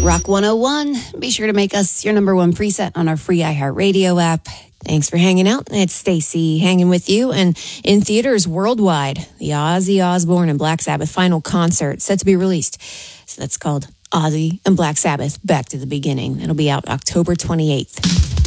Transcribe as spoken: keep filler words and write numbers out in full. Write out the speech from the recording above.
Rock one oh one. Be sure to make us your number one preset on our free iHeartRadio app. Thanks for hanging out. It's Stacy hanging with you. And in theaters worldwide, the Ozzy Osbourne and Black Sabbath final concert set to be released. So that's called Ozzy and Black Sabbath Back to the Beginning. It'll be out October twenty-eighth.